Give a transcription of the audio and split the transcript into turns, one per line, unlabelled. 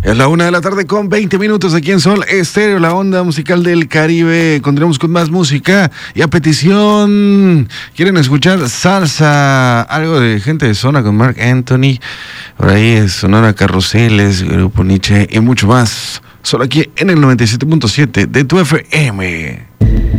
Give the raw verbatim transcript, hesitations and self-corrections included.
Es la una de la tarde con veinte minutos aquí en Sol Estéreo, la onda musical del Caribe. Continuamos con más música y a petición, ¿quieren escuchar salsa? Algo de gente de zona con Marc Anthony. Por ahí es Sonora Carruseles, Grupo Nietzsche y mucho más. Solo aquí en el noventa y siete punto siete de tu F M.